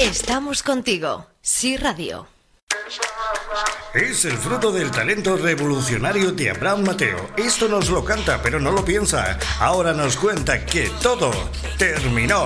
Estamos contigo. Sí Radio. Es el fruto del talento revolucionario de Abraham Mateo. Esto nos lo canta, pero no lo piensa. Ahora nos cuenta que todo terminó.